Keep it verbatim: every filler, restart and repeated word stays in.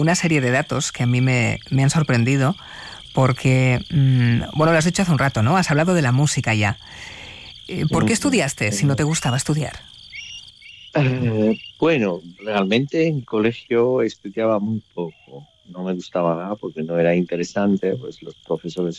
una serie de datos que a mí me, me han sorprendido porque, mmm, bueno, lo has dicho hace un rato, ¿no? Has hablado de la música ya. Eh, ¿Por qué estudiaste si no te gustaba estudiar? Eh, bueno, realmente en colegio estudiaba muy poco. No me gustaba nada porque no era interesante, pues los profesores